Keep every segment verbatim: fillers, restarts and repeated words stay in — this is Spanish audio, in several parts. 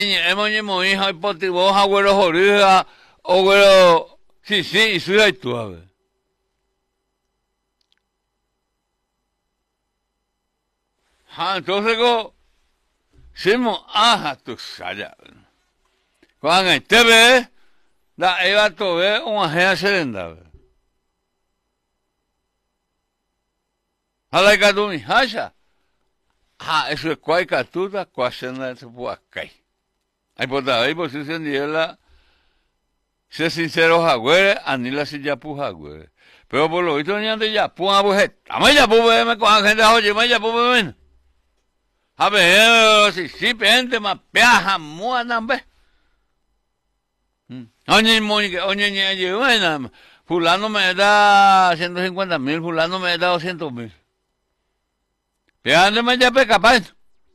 hemos llevado hija y potivo agüero jorija agüero sí sí y su y tú a ver ah entonces go semo aha tu saya cuando te ve la eva to ve una gea serenda hala ka tu mi hasha ah eso es cuai ka tu da cuasena se puede caer ahí por ahí por si se niela ser sincero jagüere anila si ya pu jagüere pero por lo visto ni de ya pu a bujet ama ya pu me con gente oye me ya pu me a ver si si gente más peaja mua nambe oye moni oye ni oye bueno fulano me da ciento cincuenta mil fulano me da doscientos mil peando me ya pe capaz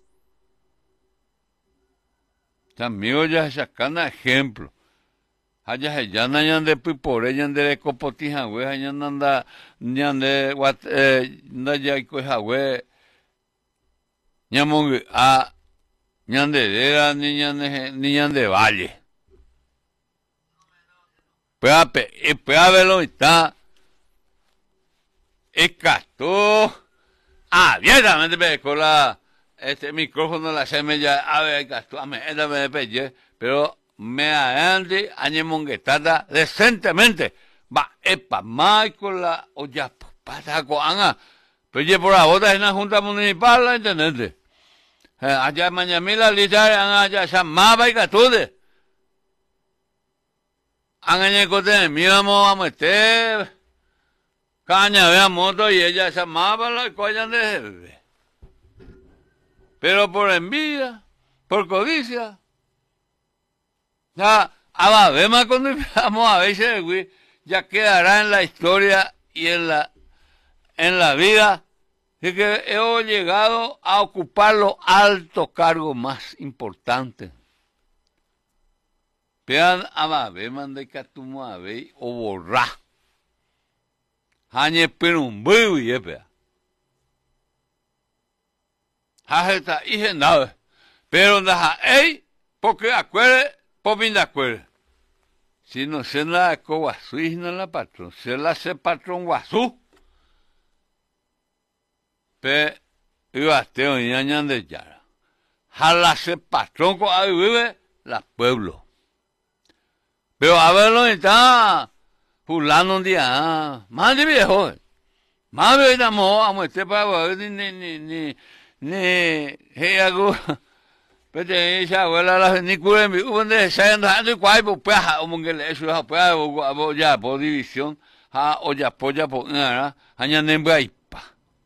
también ya sacando ejemplo haya ya na yande pipore yande kopoti hawe haya nanda yande wat eh na ya ko hawe nyamong a yande era ni yande ni yande valle peape y peavelo está escasto abiertamente pe con la este micrófono la semilla a ver gasto a me da me pelle pero me ande añemonguetada decentemente va epa mai con la olla pata con anga pero por la otra en la junta municipal la intendente eh, allá mañamila literal anga ya llamaba y gatude anga ne cote miramos a meter caña vea moto y ella llamaba la coña de pero por envidia por codicia ya, a ver, más cuando vamos a veces, güey, ya quedará en la historia y en la, en la vida, de que he llegado a ocupar los altos cargos más importantes. Vean, a ver, mande que tú a ver, o borrar. Hañe, pero un bui, y pea. Hajeta, dije nada. Pero, nada, ey, porque acuerde, Popin de acuerdo. Si no se la coguasú y no la patrón, se la se patrón guasú. Pe, iba a estar en ñañan de yara. Jala se patrón con ahí vive la pueblo. Pero a verlo está, fulano un día, más de viejo. Más de viejo, vamos a estar para ver, ni, ni, ni, ni, ni, hey, hago. Pero esa abuela la ni cura mi donde se anda y cuál pues pues o mongele eso pues o ya por división ha o ya polla por nada aña nemba ipa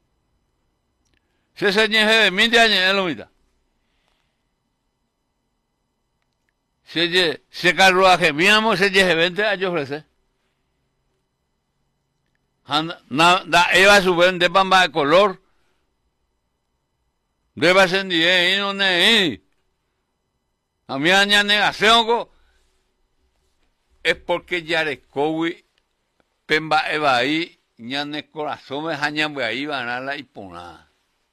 se se ñeje mi de aña lo mita se ye se carruaje míamo se ye veinte años ofrece na da eva su vende bamba de color deba ser ni eh no ne a mí aña negación es porque Yarecowi pemba eva ahí ñane corazón me hañan ahí van a la ipona.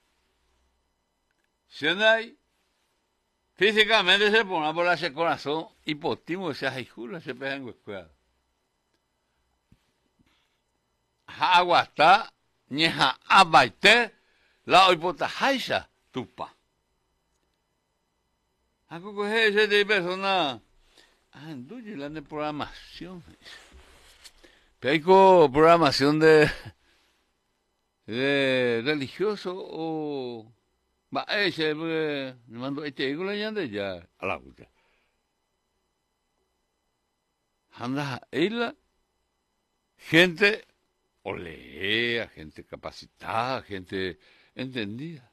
Si hay físicamente se pone por ese corazón hipotimo ese ajijula se pega en escuela. Agua está ñeja abaite la hipota jaisa tupa. Algo que ese de persona, ah, entonces la de programación, pero hay como programación de, de religioso o, va, ese, me mando, este, digo la llande ya, a la puta. Anda, ella, gente, olea, gente capacitada, gente entendida.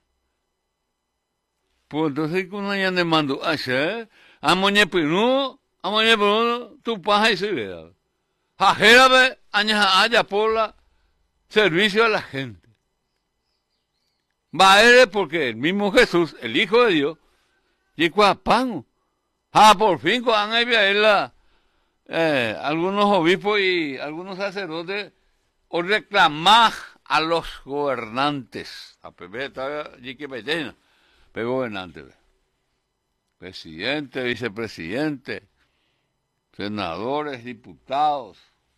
Pues entonces con una llande mando, hacer, amoñe pinu, amoñe pinu, tu paja y se vea. Ajérabe, aña haya por la servicio a la gente. Va a él porque el mismo Jesús, el Hijo de Dios, llegó a pan. Ah, por fin, cuando han la, eh, algunos obispos y algunos sacerdotes, o reclamar a los gobernantes. A Pepe estaba allí que pedena. Pero gobernante. presidente, vicepresidente, senadores, diputados,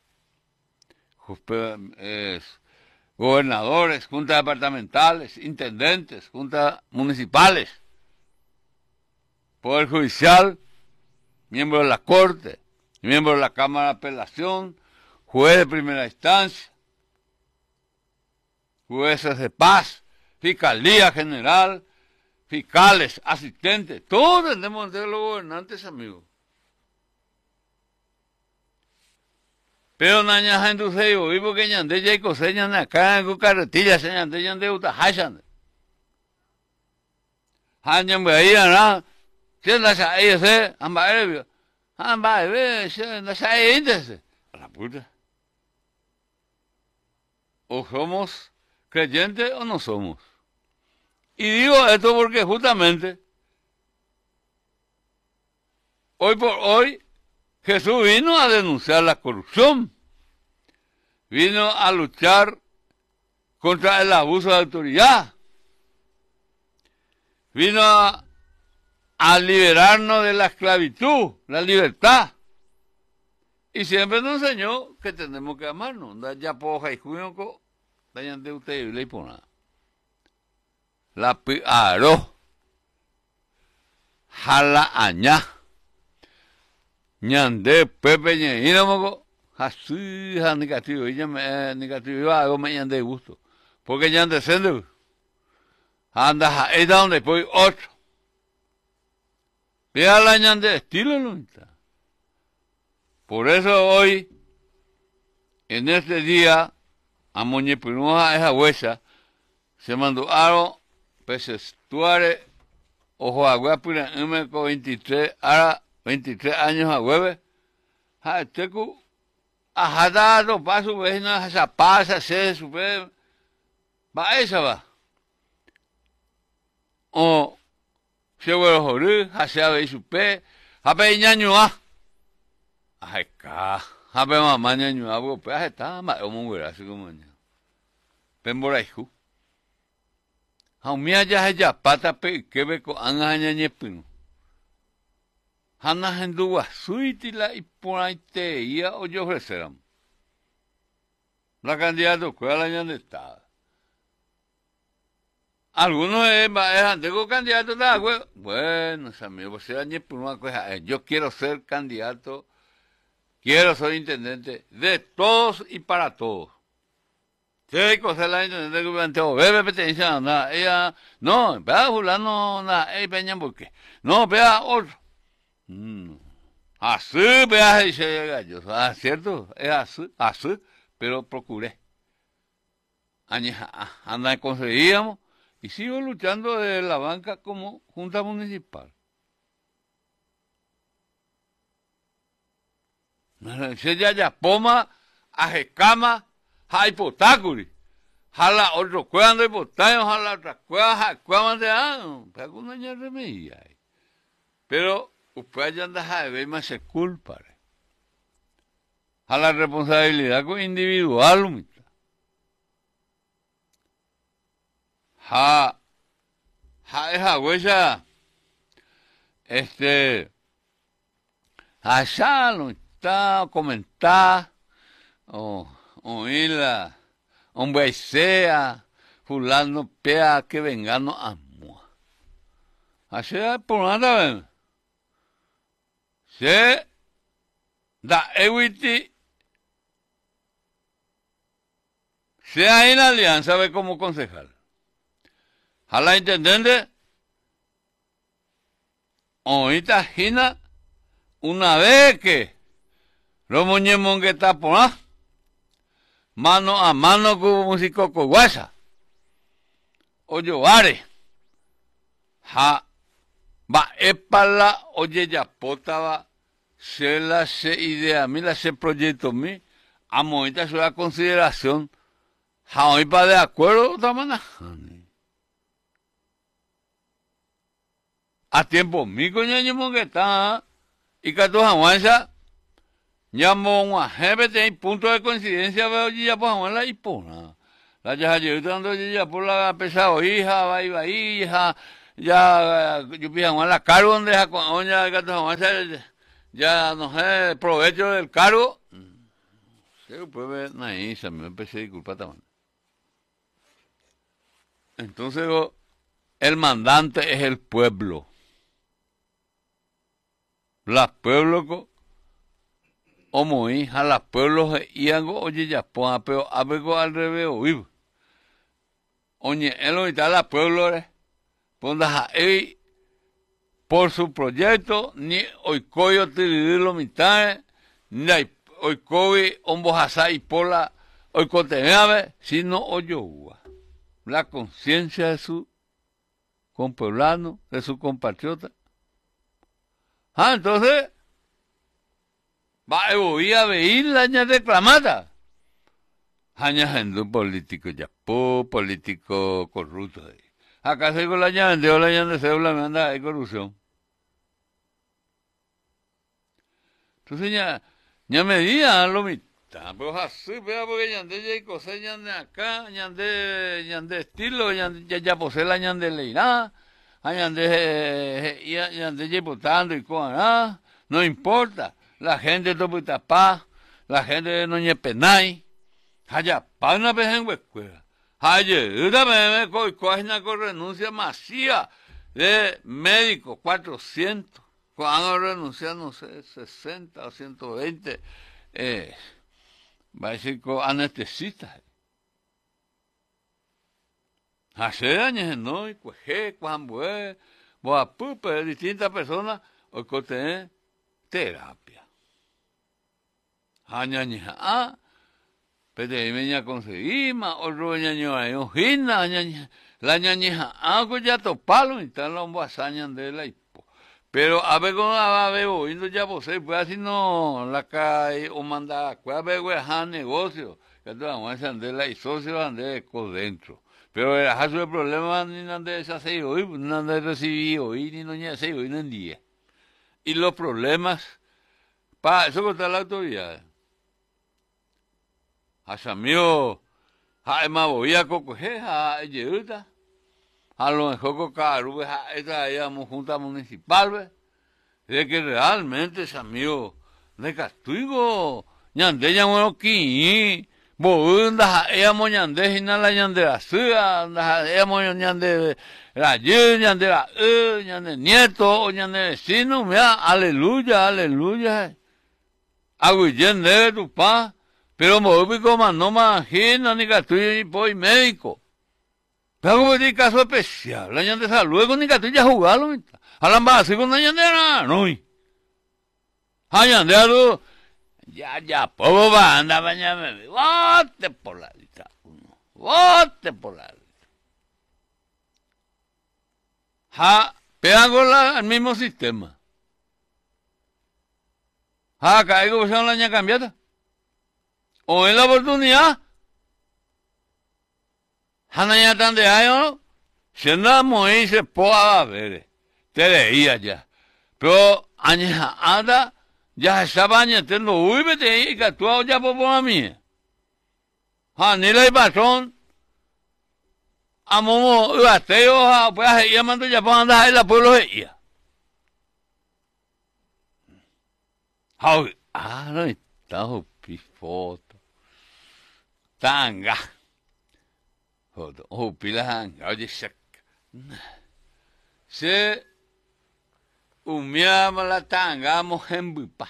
eh, gobernadores, juntas departamentales, intendentes, juntas municipales, Poder Judicial, miembro de la Corte, miembro de la Cámara de Apelación, juez de primera instancia, jueces de paz, Fiscalía General, fiscales, asistentes, todos tenemos que ser los gobernantes, amigos. Pero naña gente se yo vivo que ñande ya y coseñan acá en carretilla se ñande ñande uta hashan. Hañan me ahí ana, si la sa ahí se amba elvio. Amba ve, si la sa ahí índice. La puta. O somos creyentes o no somos. Y digo esto porque justamente hoy por hoy Jesús vino a denunciar la corrupción, vino a luchar contra el abuso de autoridad, vino a, a liberarnos de la esclavitud, la libertad. Y siempre nos enseñó que tenemos que amarnos. Ya poja y junio, dañan de usted y le pona. La piaro, jala añá. Ñande pepe ñeina moco así ha negativo ella me negativo algo me ñande gusto porque ñande sendo anda ahí donde después otro vea la ñande estilo lunta. Por eso hoy en este día a moñe pinuja esa huesa se mandó aro peces tuare ojo agua pura m con veintitrés ara veintitrés años a hueve, ha teku, ha dado paso, vecina, esa pasa, se sube, va esa va. O, se huele joder, ha se ave supe, ha pe ñaño a, ha ka, ha pe mamá ñaño a, bo pe ha está, ma o mo huele así como ña. Pembora hijo. Ha umia ya ya pata pe que ve con anga ñañe pino. Hana hendua suitila y por ahí te ia o yo ofrecerán. La candidata cuál año de estaba. Algunos es más tengo candidato nada, bueno, amigos, pues año por una cosa, yo quiero ser candidato, quiero ser intendente de todos y para todos. Si hay cosas la intendente que planteo, bebe pertenencia nada, ella, no, vea fulano nada, ey peña porque, no, vea otro. Mm. Así, vea, dice gallo, ah, cierto, es así, así, pero procuré. Anda, conseguíamos y sigo luchando de la banca como Junta Municipal. Se ya ya poma, ajecama, haipotácuri. Jala otro cuando hipotaño, jala otra cueva, cueva de ano, pero con una remedia. Pero usted ya anda a ver más se culpa. A la responsabilidad individual. Ha, ha, esa huella, este, allá no está comentar, o oírla, hombre sea, fulano pea que vengano a mua. Así es por nada, se da equity, se hay en alianza ve como concejal. A la intendente, ahorita Gina, una vez que los muñemos que está por ahí, mano a mano con músico con guasa, o llevare, ha, va epala, oye ya potaba, se la se idea, mi la se proyecto mi, a ahorita su consideración, ha hoy para de acuerdo, otra manera. A tiempo mico ñaño que está y que tu avanza llamo un jefe punto de coincidencia veo ya por la hipona la ya yo dando ya por la pesado hija va y va hija ya, yo pienso, la cargo donde ya, ya, no sé, provecho del cargo. Sí, pues, ahí, se me empecé a disculpar también. Entonces, el mandante es el pueblo. Las pueblos, como hija, las pueblos, y algo, oye, ya, pues, pero algo al revés, oír. Oye, él ahorita la pueblo, ponda ahí, por su proyecto, ni hoy coyo te lo mitad, ni hoy coyo, hombojasa y pola, hoy coteneave, sino oyogua. La conciencia de su compueblano, de su compatriota. Ah, entonces, va a oír a ver la ña reclamada. Aña gente político ya, político corrupto. Acá se con la ña vendeo, la ña de cédula me anda de corrupción. Entonces ya, ya me diga lo mitad. Pero así, vea, porque ya de ya cosas ya de acá, ya de, ya de estilo, ya ya ya posee la ña de leirá, ya de, ya ya de ya votando y con no importa. La gente de Toputapá, la gente de Noñepenay, allá, para una vez en escuela. Ayer, me coge una renuncia masiva de médicos, cuatrocientos. Cuando renuncian, no sé, sesenta o ciento veinte, eh, va a decir con anestesistas. Hace años, ¿no? Y cueje, cuambue, boapupe, distintas personas, hoy coten terapia. Añaña, ah, pero me ya conseguimos, otro ñaño hay ojina, la ñañija, ah, pues ya topalo, y tal, los basañan de la hipo. Pero a ver cómo va a ver, oyendo ya vos, pues así no, la cae, o manda, pues a ver, güey, a negocio, que tú vamos a andar la y socio andar con dentro. Pero el ajazo de problema ni nada de esa se hoy, nada de recibir hoy, ni no ni se hoy en día. Y los problemas, pa, eso contra la autoridad. Hasta mío, ha ma voy a coger, ha ayuda. A lo mejor con Caru, esa íbamos junta municipal, ¿ves? De que realmente es amigo de castigo, ñande ya bueno ki, bounda ella moñande hina la ñande la sua, ella moñande la ye, ñande la e, ñande nieto, ñande vecino, mira, aleluya, aleluya. Aguillende tu pa, pero movi como no imagina ni castigo ni poi médico. Pero como de caso especial, la ñande salud, luego ni castigo ya jugarlo, a la base con la ñande no. Añandeado, ya, ya, poco va, anda, bañame, vote por la lista, uno, vote por la lista. Ja, pegan con la, el mismo sistema. Ja, caigo que son la ña cambiada. O en la oportunidad, ja, na ña tan de año, se no muy se puede ver, te leía ya. Pero, aña, anda, ya estaba añadiendo, uy, vete, y que tú ya por la mía. Ah, ni la patrón, a momo, ateo, pues, ahí llamando ya para andar en la pueblo de ella. Ah, no, está pifoto. Tanga. Oh, pilanga, oye, se. Se. Umia la tanga mohembupa.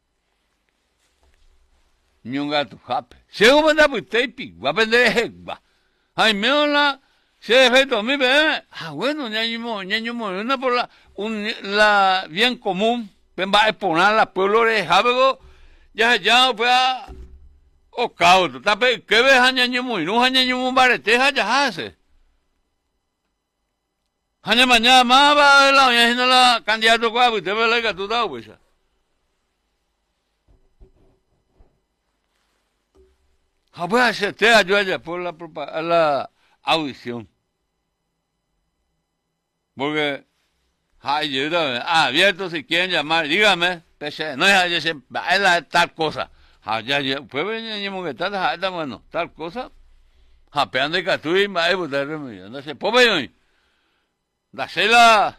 Nyunga tu hape. Se umanda putepi, va a vender hegba. Ay, me la se efecto mi bebé. Ah, bueno, ñañimo, ñañimo, una por la un la bien común, ven va a exponer la pueblo de Jábego, ya ya pues o cauto, tape que ves ñañimo, no ñañimo barete ya hace. Hanya mañana más va a la ya la candidato kwa usted ve la que tú da pues. Ah, pues se te ayuda por la la audición. Porque ayuda, ah, abierto si quieren llamar, dígame, pese, no es es la tal cosa. Ah, ya ya, pues venimos que tal, ah, bueno, tal cosa. Ah, peando que tú y más, pues no se puede. Dacela,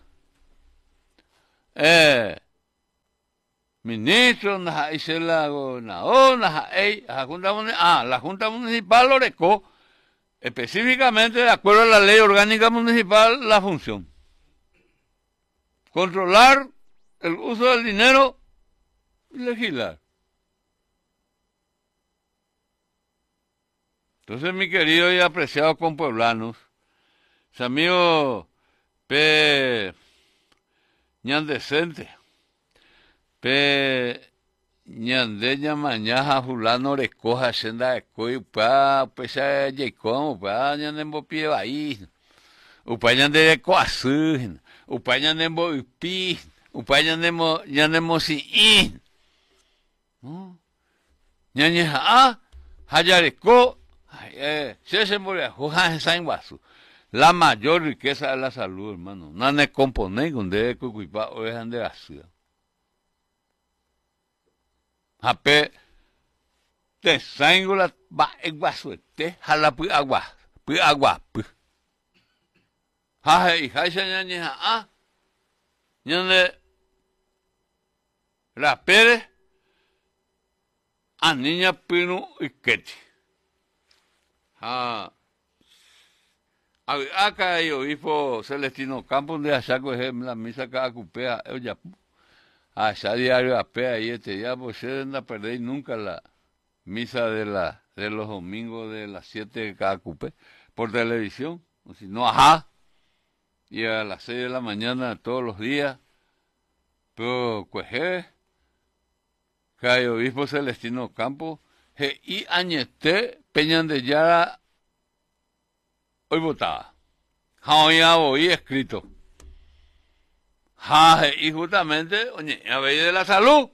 eh, ministro, la gobernador, la Junta Municipal, ah, la Junta Municipal Orecó, específicamente de acuerdo a la ley orgánica municipal, la función. Controlar el uso del dinero y legislar. Entonces, mi querido y apreciado compueblanos, mis amigos pe ñandecente, pe ñande ñamañaja fulano recoja senda de coi pa pesa yeicom pa ñandembo pie baí upa ñande coasun upa ñandembo upi upa ñandembo ñandembo si no ñañeja a hayareco eh se se moria joja sain guasu. La mayor riqueza es la salud, hermano. No ne compone con de cuipa o dejan de hacer. Ape te sango la ba egua suerte, jala pu agua, pu agua pu. Ha y ha ya ni ha. Ñane la pere a niña pino y quete. Ha acá hay obispo Celestino Campos de Achaco, es la misa que acupea, oye, allá diario apea y este día, pues se no perdéis nunca la misa de la de los domingos de las siete que acupé por televisión, o si no, ajá, y a las seis de la mañana todos los días, pero cuejé, que hay obispo Celestino Campos, y añete Peñan de Yara, hoy votaba. Hoy hoy escrito. Ja, y justamente, oye, a ver de la salud.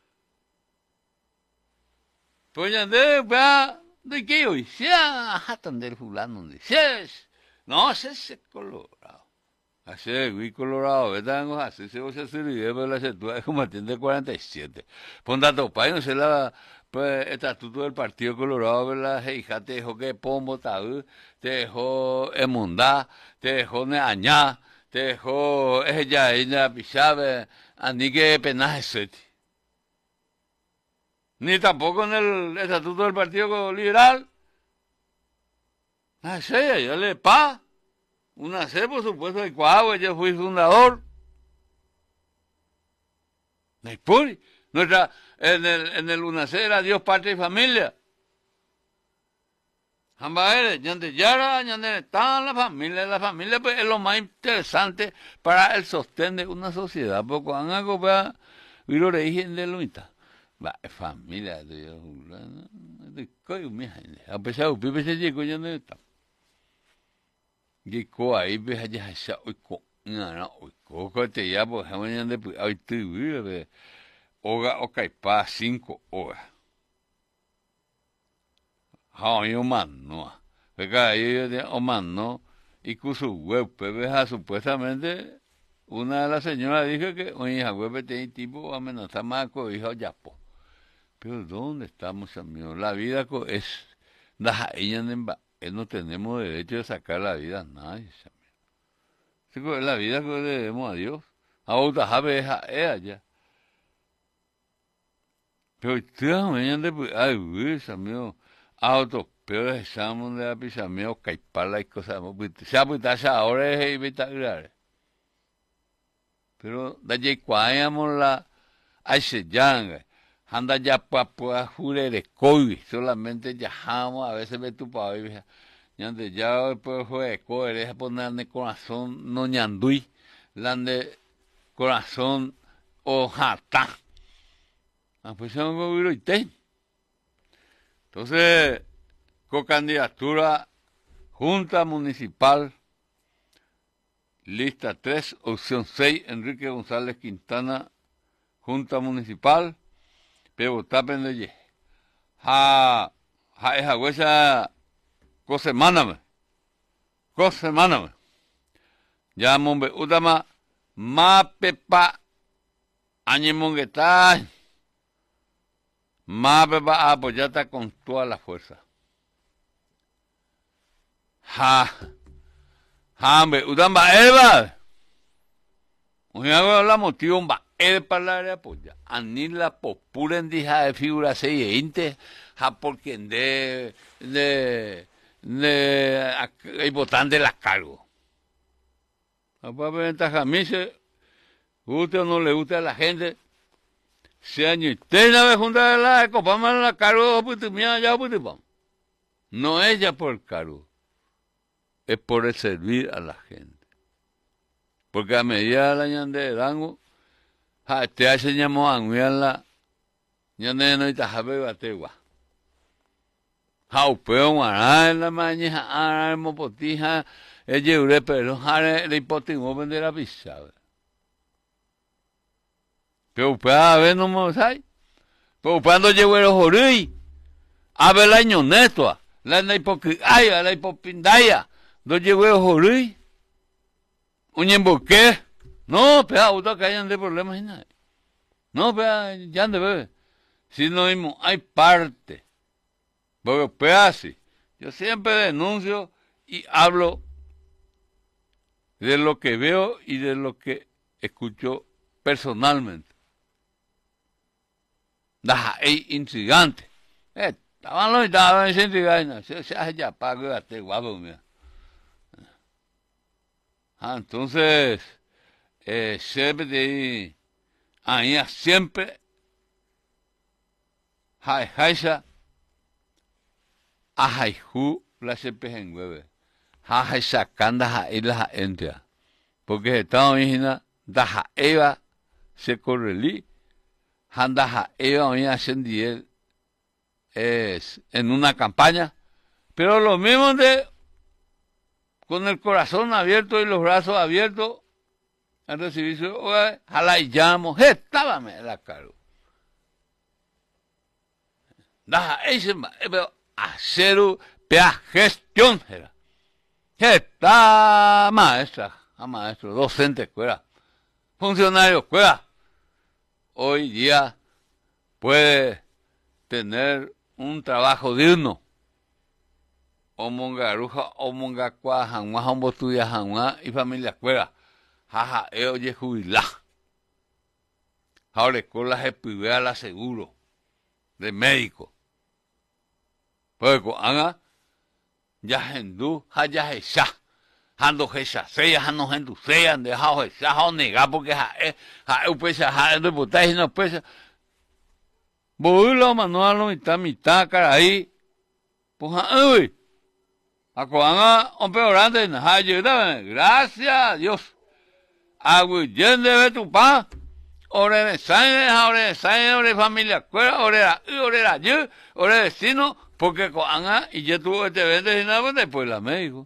Pues ya de, vea, ¿de qué hoy? Ya, jatan del fulano, dice, no, ese es colorado. Así es, güey, colorado, ¿verdad? Así se va a hacer y debe la sectura, es como atiende cuarenta y siete. Pon dato, pa, no sé la... Pues el estatuto del Partido Colorado, ¿verdad? Hija, te dejó que Pombo Taú, te dejó Emundá, te dejó Neañá, te dejó ella, ella, Pichabe, ni que penaje seti. Ni tampoco en el estatuto del Partido Liberal. No sé, yo le pa, una C, por supuesto, de Coagua, yo fui fundador. No hay puri. Nuestra, en el, en el UNACE era Dios, Patria y Familia. Jambaere, ñande yara, ñande está la familia, la familia pues es lo más interesante para el sostén de una sociedad, porque van a copiar, y lo origen de lo mitad. Va, familia, de Dios, de coyo, mi gente, a pesar de que se llegó, ñande está. Y co ahí, pues allá, ya, hoy co, no, no, hoy co, co, te ya, pues, ñande, pues, hoy te vive, Oga o caipa cinco horas. Ha yo man no. Pega ahí de o man no y con su web pebeja supuestamente una de las señoras dijo que oye a web tiene tipo amenaza más con hijo yapo. Pero ¿dónde estamos, amigos? La vida es da ella no tenemos derecho de sacar la vida a nadie, amigo. Es la vida que le debemos a Dios. A otra jabe es allá. Pero ustedes me han de ay, güey, amigo, auto, pero estamos de la pizza, amigo, caipala y cosas, se ha puesto ahora es evitable. Pero de allí cuando la hay se llanga, anda ya para poder jurar de coi, solamente ya jamo, a veces ve tu padre, ya de ya después fue de coi, deja poner de corazón no ñandui, la de corazón o jata. Ah, pues son gobierno y ten. Entonces, con candidatura, Junta Municipal, lista tres, opción seis, Enrique González Quintana, Junta Municipal, pero tapen de ye. Ha, ha, esa huesa, cosa semana, cosa semana. Ya, mombe, utama, ma pepa, añemonguetay. Más va a apoyarte con toda la fuerza. Ha, ha, me, udamba, Eva. Hoy hago la motivo va el para polla. Anila populen dija de figura seinte, ja porque de de de el botán de la cargo. Papá ventaja a mí se guste o no le guste a la gente. Se año y una vez junta de la copa más la cargo pues mía ya pues no es ya por el cargo. Es por el servir a la gente. Porque a medida de la ñande de dango, ja, te hace llamó a la ñande no está jabe bategua. Ja, upeo guará en la mañana, ara mopotija, el yeure, pero jare le hipotingo vender la pizza. Pero upea a ver no me sai. Pero upeando llevo los jorui, a ver la ñoneto, la hipocritaya, la hipopindaya, do llevo los jorui. Un ¿por qué? No, pero auto que hayan de problemas y nada. No, pero ya de bebé. Si no hay parte. Porque pues así. Yo siempre denuncio y hablo de lo que veo y de lo que escucho personalmente. Hay intrigantes. Estaban los estaban intrigantes. Se hace ya pago a te guapo, mira. Ah, entonces, eh, siempre de ahí siempre hay haisa a haihu la siempre en hueve. Ha haisa kanda ha ila ha entia. Porque esta origina da ha eva se correli handa ha eva hoy ascendiel es en una campaña, pero lo mismo de con el corazón abierto y los brazos abiertos, al recibir su hogar, jala y llamo, estábame la caro. Daja, ese pero hacer pea gestión era. Está maestra, a maestro, docente escuela, funcionario escuela. Hoy día puede tener un trabajo digno. Omongaruja, omongacua, janua, hombotuya, janua, y familia escuela. Jaja, eo ye jubilá. Ahora escuela se pide la seguro de médico. Pues anga ya hendú, ya esa. Hando esa, seya, hando hendu, seya, de jao esa, jao nega, porque ja, eh, ja, eu pesa, ja, endo botáis, no pesa. Voy lo manual, mitad, mitad, cara ahí. Pues, uy. Acoanga un peorante en ayuda, gracias a Dios. Agüillén de tu pa, ore de sangre, ore de sangre, ore de familia, ore de ore de yo, ore de vecino, porque coanga y ya tuvo este vende y nada, después la médico.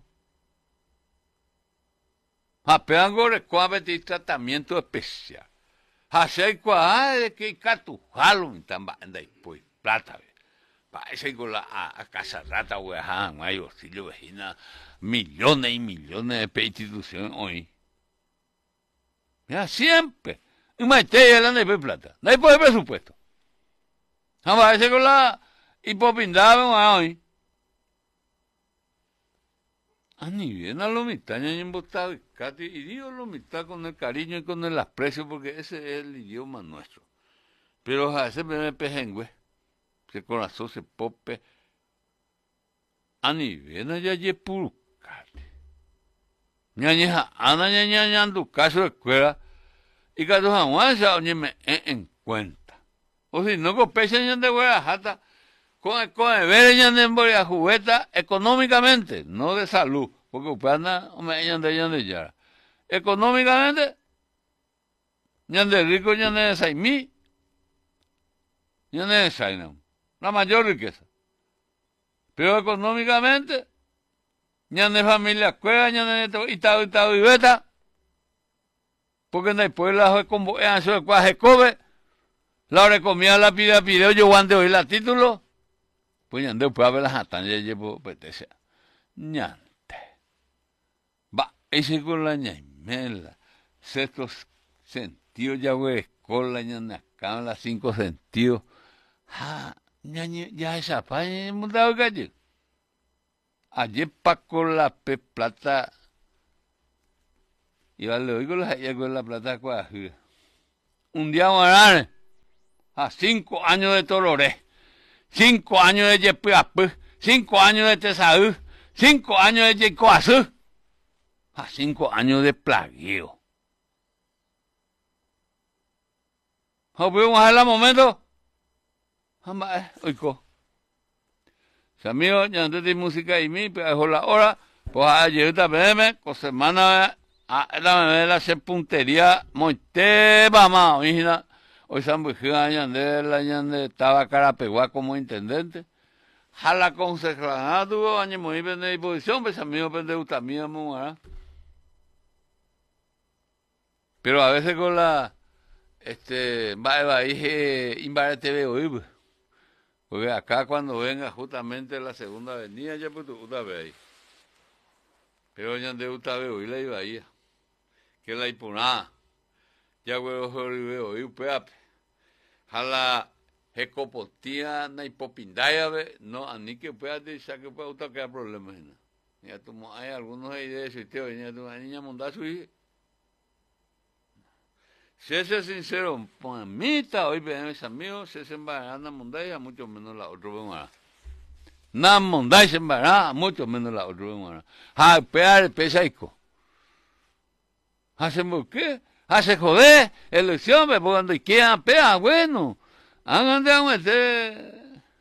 Apean gore coabeti tratamiento especial. Hacer coa de que catujalo en tamba y pues plata. Parece que la a, a casa rata, güey, ajá, hay auxilio vecina, millones y millones de instituciones hoy. Mira, siempre. Y más te no hay plata, no hay por presupuesto. Parece que la hipopindaba hoy. A ni bien a lo mitad, ya en botado, y digo lo mitad con el cariño y con el aprecio, porque ese es el idioma nuestro. Pero a ese me pejengüe. Que corazón se pope ani bien allá ye purcate ñaña ana ñaña ñandu caso de escuela y que los aguanza oye me en cuenta o si no copecha ñande hueá jata con el con el ver ñande en jugueta económicamente no de salud porque upana me ñande ñande ya económicamente ñande rico ñande de saimi ñande de sainam la mayor riqueza. Pero económicamente, ya de familia escuela, ya de Itao, Itao y Beta, porque no hay pueblo de como eso de cuaje cobe, la hora comía la pida pideo yo guante hoy la título, pues ya de pueblo ver las jatan, ya llevo petesa. Ñante. Va, ese con la ñaimela, sextos sentidos ya güey, escola, ya acá las cinco sentidos. Ah, ya ya esa pa mudado calle. Ayer Paco la pe plata y vale hoy con la ya con la plata cuajú. Un día guarane, a cinco años de Tororé, cinco años de Yepiapú, cinco años de Tesaú, cinco años de Yecoazú, a cinco años de plagueo. ¿Vamos a ver el momento? Vamos a ver, oigo. Si amigo, ya no te música y mi, pero es la hora, pues ayer también, con semana, a la la se puntería, muy te vamos, hija. Hoy se han buscado a Yandel, la Yandel estaba Carapegua como intendente. Jala concejal, tuvo años muy bien de disposición, pues amigo, pues de utamía, muy pero a veces con la, este, va, va, dije, invade T V hoy, pues. Porque acá cuando venga justamente la segunda avenida, ya pues tú ves ahí. Pero ya de Utabe hoy la iba ahí. Que la ipunada. Ya huevo hoy hoy upeape. Jala hecopotía na hipopindaya ve. No, ani que upeate ya que pueda usted que problemas. Ya tú hay algunos ahí de eso y te venía tu niña monda su hija. Si ese es sincero, pues mita hoy ven mis amigos, si se embarazan monda mucho menos la otra vez. Na monda se embarazan mucho menos la otra vez. Ha pear pesaico. ¿Hacemos qué? Hace joder, elección, me cuando quieran pea, bueno. Hagan de un este.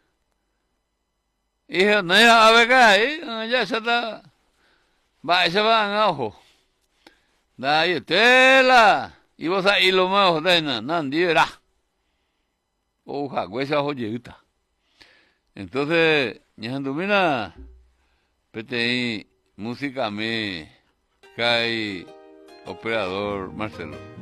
Hijo, no es a ver qué hay, ya se está. Va, se va en ojo. Da ahí, tela. Y vos ahí lo más de nada, nadie verá. Oja, huesa joyita. Entonces, ya mira, pete ahí, música me cae operador Marcelo.